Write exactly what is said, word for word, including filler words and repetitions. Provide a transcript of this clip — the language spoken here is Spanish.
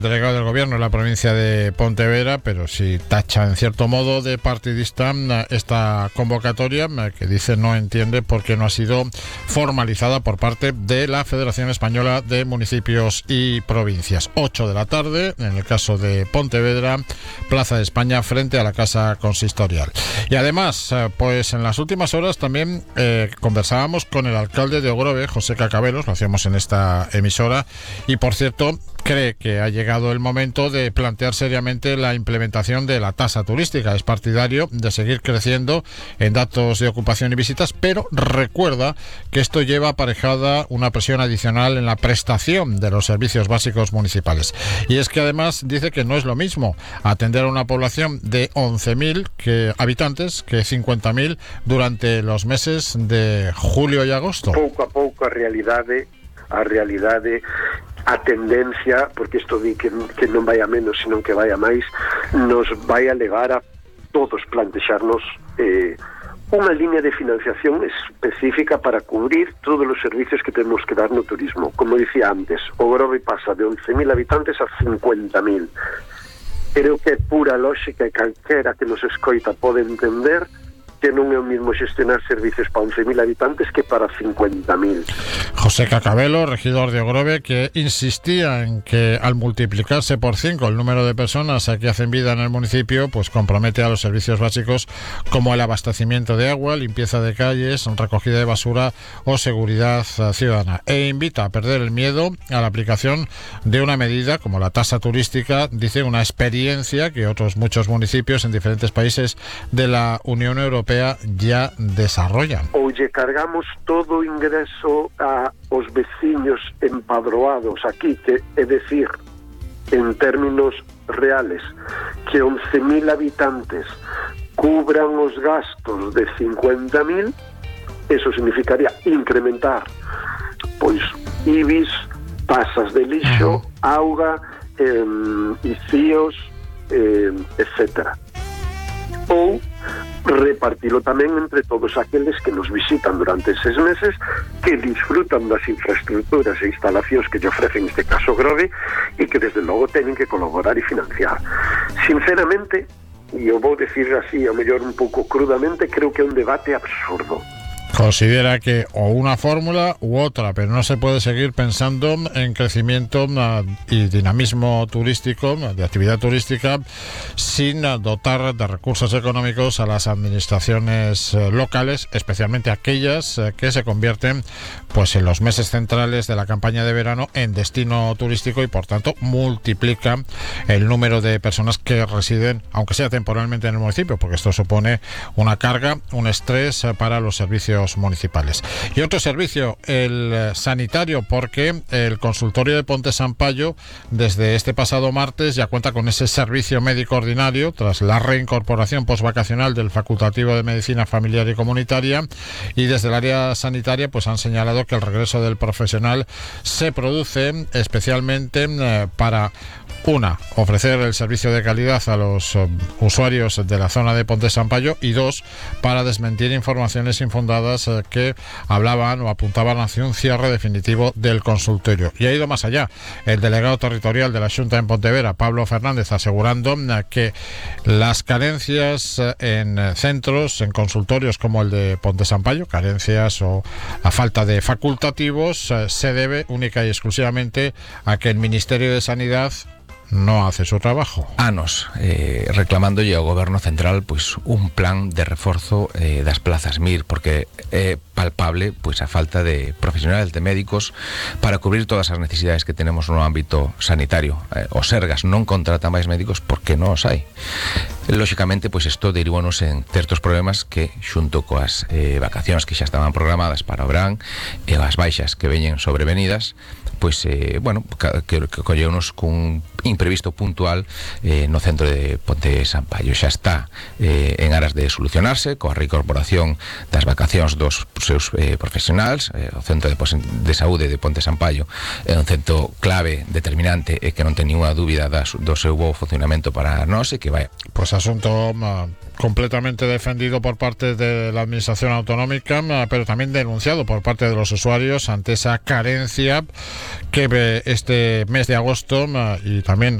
Delegado del Gobierno en la provincia de Pontevedra, pero sí tacha en cierto modo de partidista esta convocatoria, que dice no entiende por qué no ha sido formalizada por parte de la Federación Española de Municipios y Provincias. ocho de la tarde, en el caso de Pontevedra, Plaza de España, frente a la Casa Consistorial. Y además, pues en las últimas horas también eh, conversábamos con el alcalde de Ogrove, José Cacabelos, lo hacíamos en esta emisora, y por cierto, cree que ha llegado el momento de plantear seriamente la implementación de la tasa turística. Es partidario de seguir creciendo en datos de ocupación y visitas, pero recuerda que esto lleva aparejada una presión adicional en la prestación de los servicios básicos municipales. Y es que además dice que no es lo mismo atender a una población de once mil que, habitantes que cincuenta mil durante los meses de julio y agosto. Pouco a pouco a realidade, a realidade a tendencia, porque isto di que, que non vai a menos, senón que vai a máis, nos vai a levar a todos plantexarnos eh, unha línea de financiación específica para cubrir todos os servicios que temos que dar no turismo. Como dicía antes, o Grove pasa de once mil habitantes a cincuenta mil. Creo que é pura lógica e calquera que nos escoita pode entender que non é o mismo xestionar servicios para once mil habitantes que para cincuenta mil. José Cacabelo, regidor de Ogrove, que insistía en que al multiplicarse por cinco el número de personas que hacen vida en el municipio, pues compromete a los servicios básicos como el abastecimiento de agua, limpieza de calles, recogida de basura o seguridad ciudadana. E invita a perder el miedo a la aplicación de una medida como la tasa turística, dice, una experiencia que otros muchos municipios en diferentes países de la Unión Europea ya desarrollan. Ou lle cargamos todo o ingreso a os veciños empadroados aquí, que é decir, en términos reales, que once mil habitantes cubran os gastos de cincuenta mil, eso significaría incrementar pois I B I S, tasas de lixo, auga, eh, icíos, eh, etcétera. Ou repartilo tamén entre todos aqueles que nos visitan durante eses meses, que disfrutan das infraestructuras e instalacións que lle ofrecen, este caso Grove, e que desde logo teñen que colaborar e financiar. Sinceramente, e eu vou decir así, ao mellor un pouco crudamente, creo que é un debate absurdo. Considera que o una fórmula u otra, pero no se puede seguir pensando en crecimiento uh, y dinamismo turístico, de actividad turística, sin uh, dotar de recursos económicos a las administraciones uh, locales, especialmente aquellas uh, que se convierten pues en los meses centrales de la campaña de verano en destino turístico y por tanto multiplican el número de personas que residen, aunque sea temporalmente, en el municipio, porque esto supone una carga, un estrés uh, para los servicios municipales. Y otro servicio, el sanitario, porque el consultorio de Ponte Sampaio desde este pasado martes ya cuenta con ese servicio médico ordinario tras la reincorporación posvacacional del facultativo de medicina familiar y comunitaria, y desde el área sanitaria pues han señalado que el regreso del profesional se produce especialmente eh, para una, ofrecer el servicio de calidad a los uh, usuarios de la zona de Ponte Sampaio, y dos, para desmentir informaciones infundadas uh, que hablaban o apuntaban hacia un cierre definitivo del consultorio. Y ha ido más allá el delegado territorial de la Xunta en Pontevedra, Pablo Fernández, asegurando uh, que las carencias uh, en uh, centros, en consultorios como el de Ponte Sampaio, carencias o la falta de facultativos, uh, se debe única y exclusivamente a que el Ministerio de Sanidad no hace su trabajo. Anos eh, reclamándolle ao Goberno Central pois un plan de reforzo eh, das plazas M I R, porque é palpable pois a falta de profesionales, de médicos para cubrir todas as necesidades que tenemos no ámbito sanitario. Eh, o Sergas non contrata máis médicos porque non os hai. Lóxicamente, pois isto derivámonos en certos problemas que, xunto coas eh, vacacións que xa estaban programadas para o verán e as baixas que veñen sobrevenidas, pois, eh, bueno, que, que colleunos cun imprevisto puntual eh, no centro de Ponte Sampaio. Xa está eh, en aras de solucionarse coa reincorporación das vacacións dos seus eh, profesionais. Eh, o Centro de, de Saúde de Ponte Sampaio é un centro clave, determinante, e que non ten ninguna dúbida das, do seu bo funcionamento para nós, e que vai... Pues asunto uh, completamente defendido por parte de la Administración Autonómica, uh, pero también denunciado por parte de los usuarios ante esa carencia que este mes de agosto uh, y también